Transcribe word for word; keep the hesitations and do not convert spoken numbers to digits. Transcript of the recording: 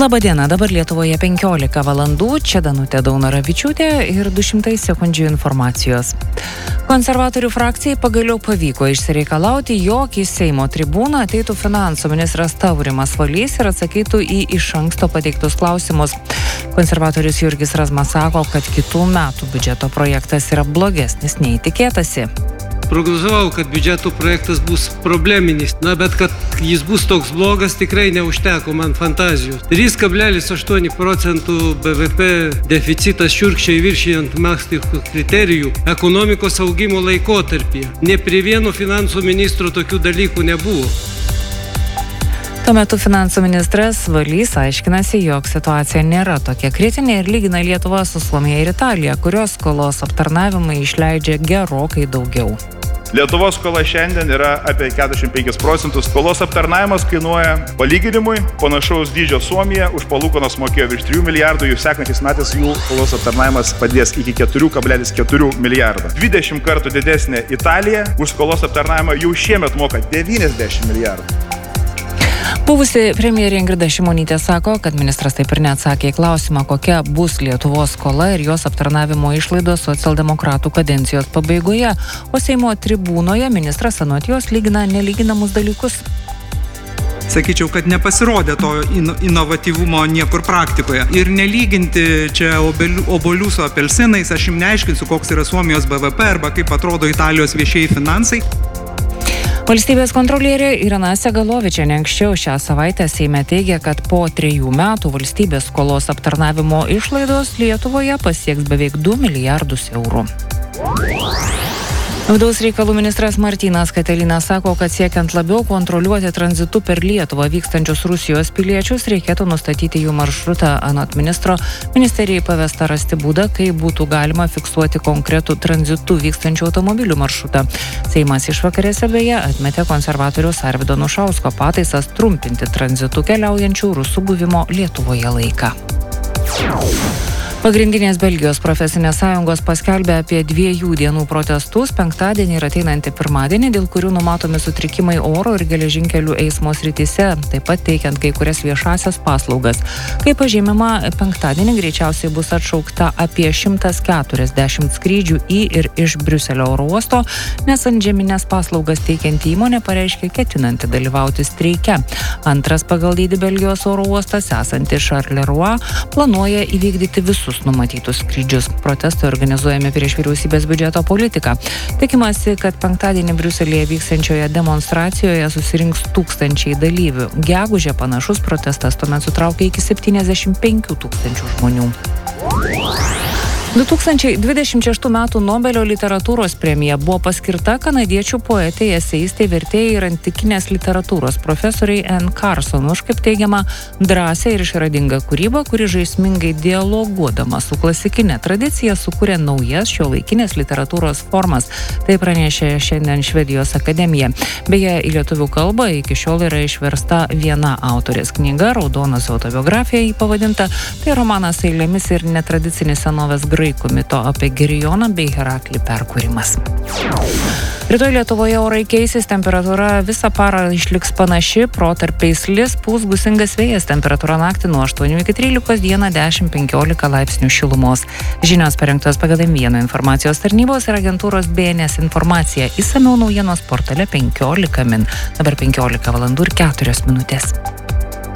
Labadiena, dabar Lietuvoje penkiolika valandų, čia Danutė Daunoravičiūtė ir du šimtai sekundžių informacijos. Konservatorių frakcijai pagaliau pavyko išsireikalauti, jog į Seimo tribūną ateitų finansų ministras Taurimas Valys ir atsakytų į iš anksto pateiktus klausimus. Konservatorius Jurgis Razmas sako, kad kitų metų biudžeto projektas yra blogesnis nei tikėtasi. Prognozavau, kad biudžeto projektas bus probleminis, na, bet kad jis bus toks blogas, tikrai neužteko man fantazijos. trys kablelis aštuoni procentų B V P deficitas šiurkščiai viršijant Maastrichto kriterijų ekonomikos augimo laikotarpyje. Ne prie vieno finansų ministro tokių dalykų nebuvo. Tuo metu finansų ministras Valys aiškinasi, jog situacija nėra tokia kritinė ir lygina Lietuvą su Suomija ir Italija, kurios skolos aptarnavimai išleidžia gerokai daugiau. Lietuvos skola šiandien yra apie keturiasdešimt penkis procentus. Skolos aptarnavimas kainuoja palyginimui panašaus dydžio Suomija, už palūkanas mokėjo virš trijų milijardų, jų sekančiais metais jų skolos aptarnavimas padės iki keturi kablelis keturi milijardo. dvidešimt kartų didesnė Italija už skolos aptarnavimą jau šiemet moka devyniasdešimt milijardų. Buvusi premjerė Ingrida Šimonytė sako, kad ministras taip ir neatsakė į klausimą, kokia bus Lietuvos skola ir jos aptarnavimo išlaidos socialdemokratų kadencijos pabaigoje, o Seimo tribūnoje ministras anot jos lygina nelyginamus dalykus. Sakyčiau, kad nepasirodė to ino- inovatyvumo niekur praktikoje. Ir nelyginti čia obelių, obolių su apelsinais, aš jums neaiškinsiu, koks yra Suomijos B V P arba kaip atrodo Italijos viešieji finansai. Valstybės kontrolierė Irena Segalovičienė anksčiau šią savaitę Seime teigia, kad po trejų metų valstybės skolos aptarnavimo išlaidos Lietuvoje pasieks beveik du milijardus eurų. Vidaus reikalų ministras Martynas Katelinas sako, kad siekiant labiau kontroliuoti tranzitu per Lietuvą vykstančius Rusijos piliečius, reikėtų nustatyti jų maršrutą. Anot ministro, ministerijai pavesta rasti būdą, kaip būtų galima fiksuoti konkretų tranzitu vykstančių automobilių maršrutą. Seimas išvakarėse beje atmetė konservatoriaus Arvydo Anušausko pataisas trumpinti tranzitu keliaujančių rusų buvimo Lietuvoje laiką. Pagrindinės Belgijos profesinės sąjungos paskelbė apie dviejų dienų protestus penktadienį ir ateinantį pirmadienį, dėl kurių numatomi sutrikimai oro ir geležinkelių eismo srityse, taip pat teikiant kai kurias viešasias paslaugas. Kaip pažymima, penktadienį greičiausiai bus atšaukta apie šimtas keturiasdešimt skrydžių į ir iš Briuselio oro uosto, nes antžeminės paslaugas teikianti įmonė pareiškė ketinanti dalyvauti streike. Antras pagal dydį Belgijos oro uostas, esantis Charleroi, planuoja įvykdyti visus numatytus skrydžius. Protestai organizuojami prieš vyriausybės biudžeto politiką. Tikimasi, kad penktadienį Briuselėje vyksiančioje demonstracijoje susirinks tūkstančiai dalyvių. Gegužę panašus protestas tuomet sutraukė iki septyniasdešimt penkių tūkstančių žmonių. du tūkstančiai dvidešimt šeštų metų Nobelio literatūros premija buvo paskirta kanadiečių poetei, eseistei, vertėjai ir antikinės literatūros profesoriai Anne Carson už, kaip teigiama, drąsią ir išradingą kūrybą, kuri žaismingai dialoguodama su klasikinė tradicija sukūrė naujas šiuolaikinės literatūros formas. Tai pranešė šiandien Švedijos akademija. Beje, į lietuvių kalbą iki šiol yra išversta viena autorės knyga, Raudonos autobiografija jį pavadinta. Tai romanas eilėmis ir netradicinis senovės graikų mito apie Gerioną bei Heraklį perkūrimas. Rytoj Lietuvoje orai keisis, temperatūra visą parą išliks panaši, protarpiais lis, pūs gūsingas vėjas, temperatūra naktį nuo aštuonių iki trylikos, dieną dešimt penkiolika laipsnių šilumos. Žinios parengtos pagal M vieną informacijos tarnybos ir agentūros B N S informacija. Išsamiau naujienos portale penkiolika min. Dabar penkiolika valandų ir keturios minutės.